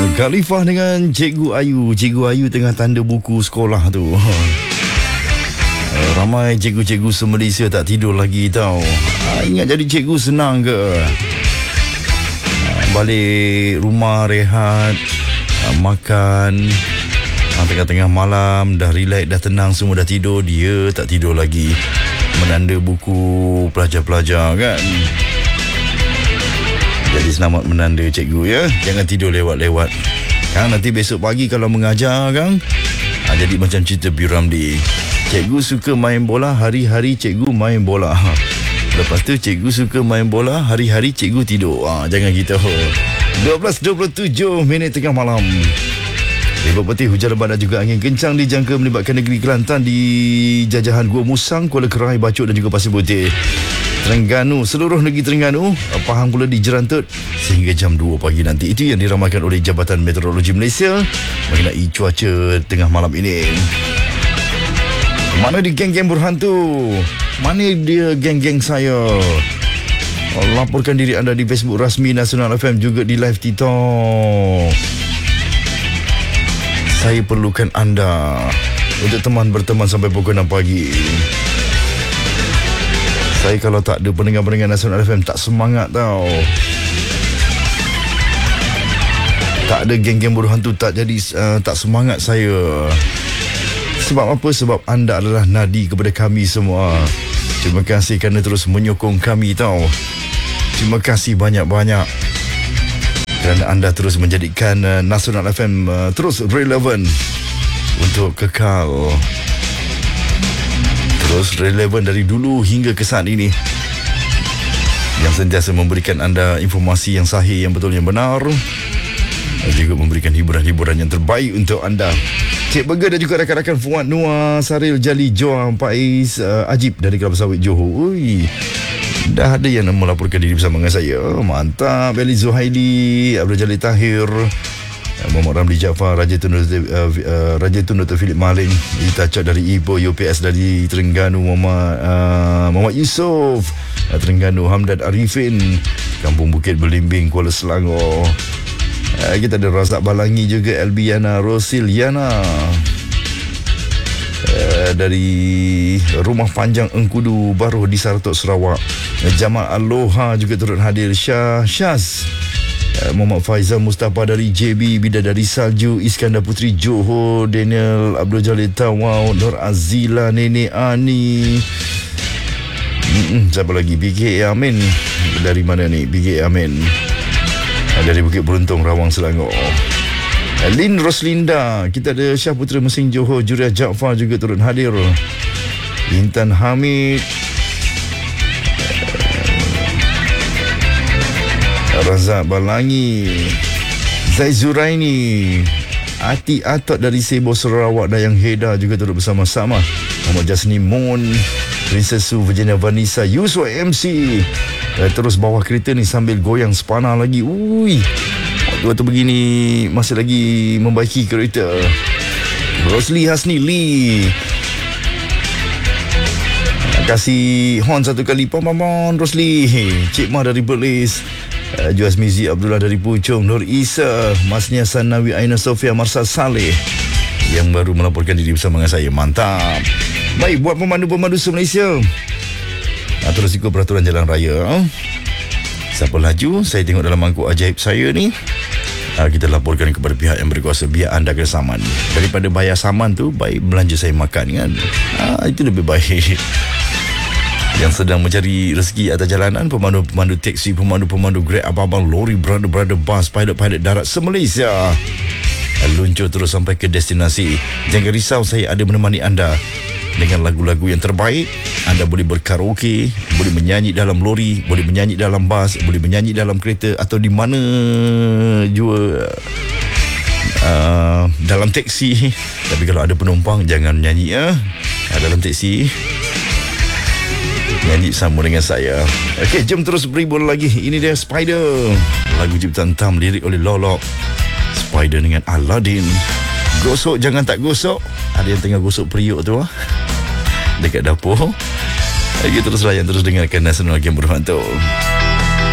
Khalifah dengan Cikgu Ayu. Cikgu Ayu tengah tanda buku sekolah tu. Ramai cikgu-cikgu se-Malaysia tak tidur lagi tau. Ingat jadi cikgu senang ke? Balik rumah rehat, makan, tengah-tengah malam dah relax, dah tenang, semua dah tidur. Dia tak tidur lagi, menanda buku pelajar-pelajar kan. Jadi selamat menanda cikgu ya. Jangan tidur lewat-lewat kan, nanti besok pagi kalau mengajar kan, jadi macam cerita P. Ramlee. Cikgu suka main bola, hari-hari cikgu main bola. Lepas tu cikgu suka main bola, hari-hari cikgu tidur. Jangan gitu. 12.27 tengah malam. Lebat peti, hujan lebat dan juga angin kencang dijangka melibatkan negeri Kelantan di jajahan Gua Musang, Kuala Kerai, Bacok dan juga Pasir Putih. Terengganu, seluruh negeri Terengganu, Pahang pula dijerantut sehingga jam 2 pagi nanti. Itu yang diramalkan oleh Jabatan Meteorologi Malaysia mengenai cuaca tengah malam ini. Mana di geng-geng berhantu? Mana dia geng-geng saya? Laporkan diri anda di Facebook rasmi Nasional FM, juga di live TikTok. Saya perlukan anda untuk teman berteman sampai pukul 6 pagi. Saya kalau tak ada pendengar-pendengar Nasional FM tak semangat tau. Tak ada geng-geng berhantu, tak jadi tak semangat saya. Sebab apa? Sebab anda adalah nadi kepada kami semua. Terima kasih kerana terus menyokong kami tau. Terima kasih banyak-banyak kerana anda terus menjadikan Nasional FM terus relevan untuk kekal. Terus relevan dari dulu hingga ke saat ini, yang sentiasa memberikan anda informasi yang sahih, yang betul, yang benar, dan juga memberikan hiburan-hiburan yang terbaik untuk anda. Cik Burger dan juga rakan-rakan Fuad Noah, Saril Jali Joang, Faiz Ajib dari Kelapa Sawit Johor. Ui, dah ada yang melaporkan diri bersama dengan saya. Mantap. Eli Zuhaili, Abdul Jalil Tahir, Muhammad Ramli Jaafar, Raja Tun Dr. Philip Maling, Ita Cak dari Ipoh, UPS dari Terengganu, Muhammad Yusof Terengganu, Hamdad Arifin, Kampung Bukit Belimbing, Kuala Selangor. Kita ada Razak Balangi juga, Elbiana Rosiliana dari Rumah Panjang Engkudu Baru di Saratok, Sarawak. Jamal Aloha juga turut hadir. Syaz, Muhammad Faizal Mustafa dari JB, Bidadari Salju, Iskandar Putri Johor, Daniel Abdul Jalil Tawau, Nur Azila, Nenek Ani. Siapa lagi? BK Amin. Dari mana ni? BK Amin dari Bukit Beruntung, Rawang, Selangor. Lin Roslinda. Kita ada Syah Putra Mesing Johor, Juria Jaafar juga turut hadir. Intan Hamid, Razak Balangi, Zaizuraini, Ati Atok dari Sebo, Sarawak, Dayang Heda juga turut bersama-sama. Muhammad Jasni Mon, Princess Su, Virginia Vanessa, Yusuf MC. Terus bawah kereta ni sambil goyang spana lagi. Ui, waktu begini masih lagi membaiki kereta. Rosli Hasni Lee, kasih horn satu kali. Pam-pam Rosli. Cik Ma dari Perlis, Juaz Mizi Abdullah dari Puchong, Nur Isa, Masnya Sanawi, Aina Sofia, Marsal Saleh yang baru melaporkan diri bersama dengan saya. Mantap. Baik, buat pemandu-pemandu se-Malaysia, terus ikut peraturan jalan raya. Siapa laju, saya tengok dalam mangkuk ajaib saya ni, kita laporkan kepada pihak yang berkuasa, biar anda kena saman. Daripada bayar saman tu, baik belanja saya makan kan. Itu lebih baik. Yang sedang mencari rezeki atas jalanan, pemandu-pemandu teksi, pemandu-pemandu Grab, abang-abang lori, brother-brother bus, pilot-pilot darat se-Malaysia, luncur terus sampai ke destinasi. Jangan risau, saya ada menemani anda dengan lagu-lagu yang terbaik. Anda boleh berkaraoke, boleh menyanyi dalam lori, boleh menyanyi dalam bas, boleh menyanyi dalam kereta, atau di mana jua dalam teksi. Tapi kalau ada penumpang, jangan nyanyi dalam teksi. Nyanyi sama dengan saya. Okey, jom terus berhibur lagi. Ini dia Spider, lagu ciptaan Tam, lirik oleh Lolok. Spider dengan Aladdin. Gosok jangan tak gosok. Ada yang tengah gosok periuk tu dekat dapur. Lagi terus layan, terus dengarkan Nasional Game Berhantu.